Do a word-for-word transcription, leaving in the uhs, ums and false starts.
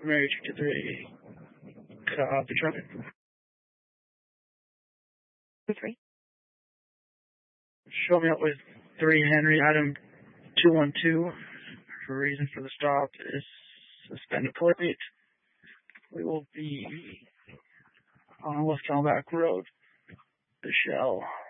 Mary two two three. Copy traffic. Three. Show me up with three Henry, item two one two. The reason for the stop is suspended plate. We will be on West Calback Road, the Shell.